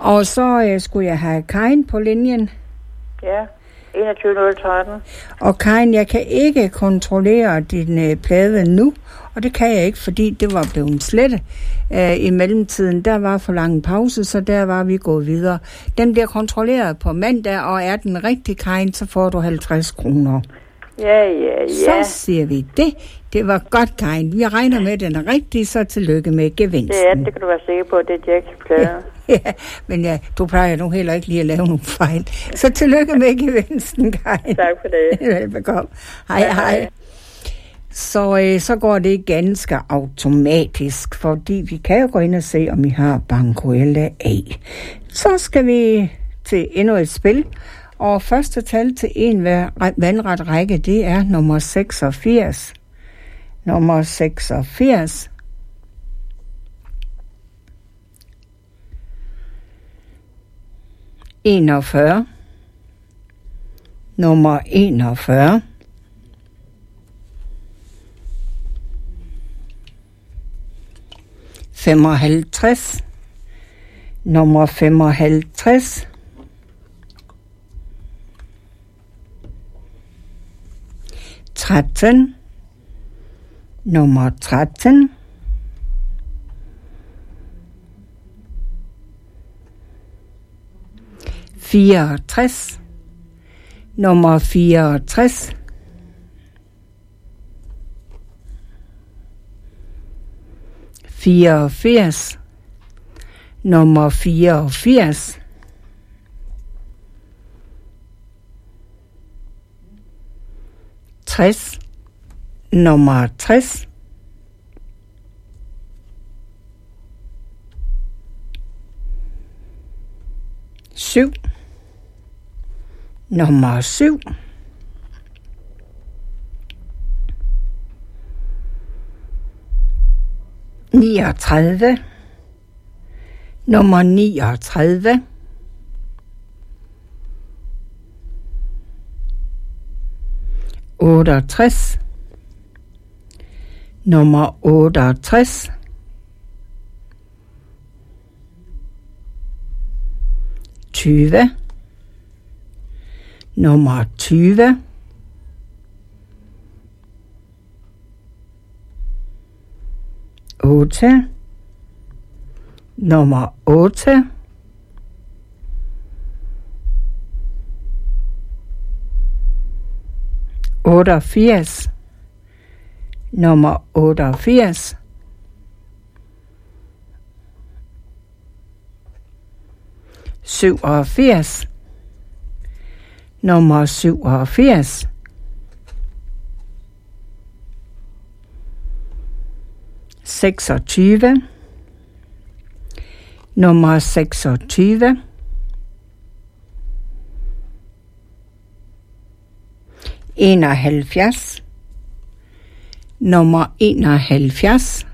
Og så skulle jeg have Karin på linjen. Ja, 21.013. Og Karin, jeg kan ikke kontrollere din plade nu, og det kan jeg ikke, fordi det var blevet slettet. I mellemtiden, der var for lang pause, så der var vi gået videre. Den bliver kontrolleret på mandag, og er den rigtig, Karin, så får du 50 kroner. Ja. Så siger vi det. Det var godt, Karin. Vi regner med, at den er rigtig, så tillykke med gevinsten. Ja, det kan du være sikker på, det er Jacks plade. Ja, men ja, du plejer nu heller ikke lige at lave nogle fejl. Så tillykke med gevinsten, Karin. Tak for det. Velbekomme. Hej. Så går det ganske automatisk, fordi vi kan jo gå ind og se, om I har Bankoella A. Så skal vi til endnu et spil, og første tal til en vandret række, det er nummer 86. Nummer 86. Nummer 41. Nummer 55. 13. Nummer 13. 64. Nummer 64. 84. Nummer 84. 60. Nummer 60. 7. Nummer 7. 39. Nummer 39. 68. Nummer 68. 20. Nummer 20. 8. Nummer 8. 88. Nummer 88. 87. Nummer 87. 26. Nummer 26. 71. Nummer 71.